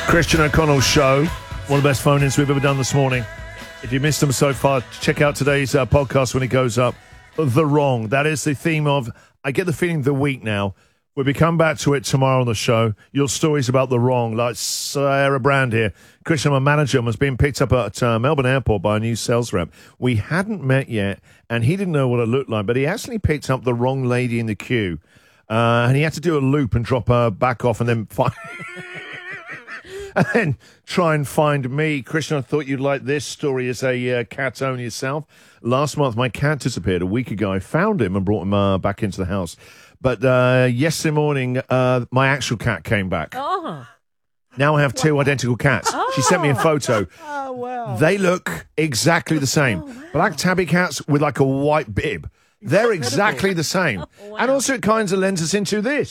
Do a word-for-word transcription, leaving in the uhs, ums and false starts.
Christian O'Connell's show, one of the best phone-ins we've ever done this morning. If you missed them so far, check out today's uh, podcast when it goes up. The Wrong. That is the theme of, I get the feeling, the week now. We'll be coming back to it tomorrow on the show. Your stories about the wrong, like Sarah Brand here. Christian, my manager, was being picked up at uh, Melbourne Airport by a new sales rep. We hadn't met yet, and he didn't know what it looked like, but he actually picked up the wrong lady in the queue, uh, and he had to do a loop and drop her back off and then find... and then try and find me. Christian, I thought you'd like this story as a uh, cat owner yourself. Last month, my cat disappeared. A week ago, I found him and brought him uh, back into the house. But uh, yesterday morning, uh, my actual cat came back. Oh. Now I have two identical cats. Oh. She sent me a photo. Oh, wow. They look exactly the same. Oh, wow. Black tabby cats with like a white bib. They're exactly the same. Oh, wow. And also it kind of lends us into this.